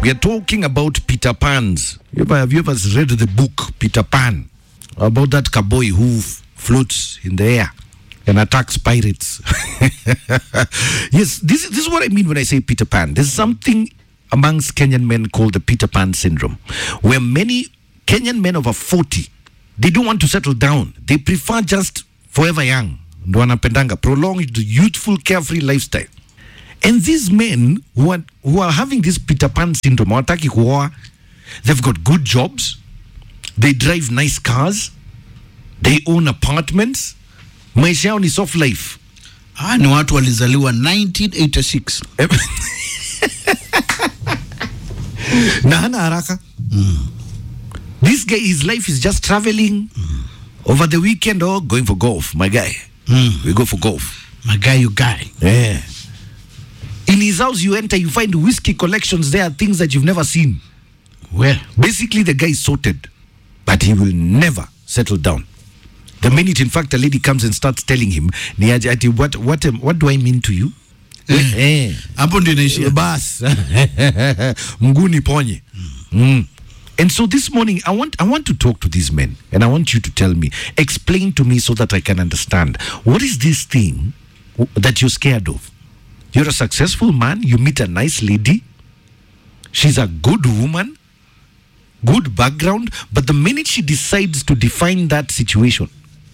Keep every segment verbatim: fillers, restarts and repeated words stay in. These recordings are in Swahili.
We are talking about Peter Pans. You ever, have you ever read the book Peter Pan? About that cowboy who f- floats in the air and attacks pirates. Yes, this, this is what I mean when I say Peter Pan. There's something amongst Kenyan men called the Peter Pan syndrome, where many Kenyan men over forty, they don't want to settle down. They prefer just forever young. Ndo wanapendanga prolonged, youthful, carefree lifestyle. And these men who are, who are having this Peter Pan syndrome, hawataki kuoa, they've got good jobs, they drive nice cars, they own apartments, maisha yao ni soft life. Ah, ni watu walizaliwa nineteen eighty-six. Na hana haraka. Mm. This guy, his life is just traveling mm. over the weekend or going for golf. My guy, Mm. we go for golf. My guy, you guy. Yeah. In his house, you enter, you find whiskey collections there, things that you've never seen. Well, Basically, the guy is sorted, but he will never settle down. The minute, in fact, a lady comes and starts telling him, "Ni aje ati, what, what, um, what do I mean to you?" Eh. hapo ndio inaishia. Bas. Mguni ponye. Mm. And so this morning, I want I want to talk to these men, and I want you to tell me, explain to me so that I can understand. What is this thing w- that you're scared of? You're a successful man, you meet a nice lady, she's a good woman, good background, but the minute she decides to define that situation,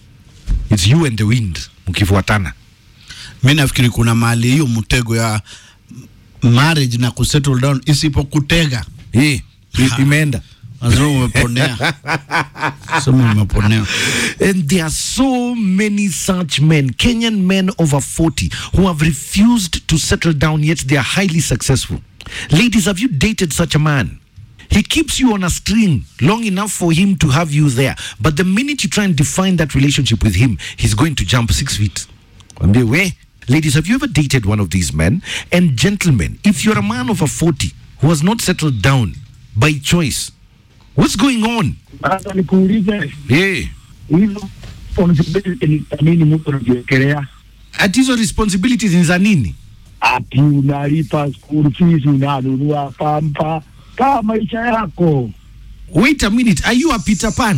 it's you and the wind, mkifuatana. Mimi nafikiri kuna mahali hiyo mtego ya marriage na kusettle down isipokutega. Eh, i- imeenda. Azro umeponea. Sema umeponea. And there are so many such men, Kenyan men over forty, who have refused to settle down, yet they are highly successful. Ladies, have you dated such a man? He keeps you on a string long enough for him to have you there. But the minute you try and define that relationship with him, he's going to jump six feet. Wambie, we. Ladies, have you ever dated one of these men? And gentlemen, if you're a man over forty who has not settled down by choice, what's going on? Sasa nikuulize, Yeah. hizo responsibility ni nini mtu anajiwekelea? At hizo responsibilities ni za nini? Ati unalipa school fees, unanunua pampa, kama maisha yako. Wait a minute, are you a Peter Pan?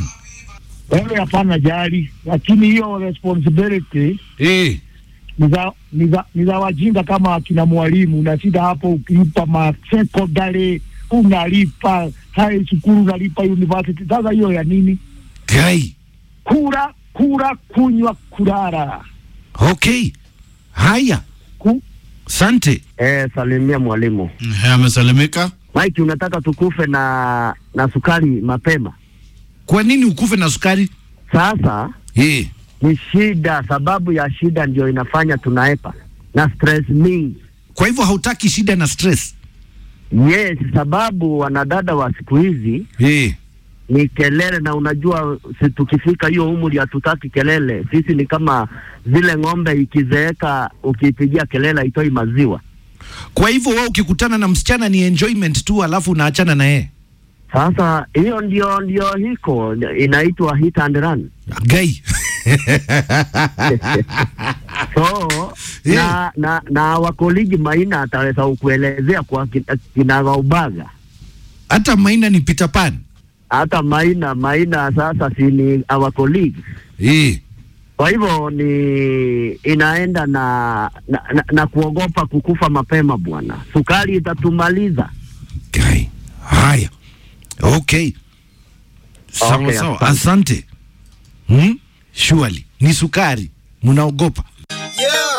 Wewe hapana jali, lakini hiyo responsibility Eh. ni za ni za ni za wajinga kama akina mwalimu. Unashinda hapo ukilipa ma secondary, unalipa high school, unalipa university. Sasa hiyo ya nini? Guy. Kula, kula, kunywa, kulala. Okay. Haya. Ku Sante. Eh, salimia mwalimu. Eh, amesalimika. Mike, unataka tukufe na na sukari mapema? Kwa nini ukufe na sukari? Sasa Eh. ni shida, sababu ya shida ndio inafanya tunaepa na stress mingi. Kwa hivyo hautaki shida na stress? Yes, sababu wanadada wa siku hizi Eh. ni kelele, na unajua si tukifika hiyo umri hatutaki kelele. Sisi ni kama zile ng'ombe ikizeeka, ukipigia kelele haitoi maziwa. Kwa hivyo wewe ukikutana na msichana ni enjoyment tu alafu unaachana na yeye? Sasa hiyo ndio ndio hiko inaitwa hit and run. Guy. So Yeah. na na na wakoliji Maina ataweza kuelezea kwa kinagaubaga. Hata Maina ni Peter Pan. Hata Maina Maina sasa si ni our colleague. Eh. Kwa hivyo ni inaenda na na, na na kuogopa kukufa mapema bwana. Sukari itatumaliza. Guy. Haya. Okay. Sawa Okay, sawa. asante. Asante. Hmm? Surely. Ni sukari. Munaogopa.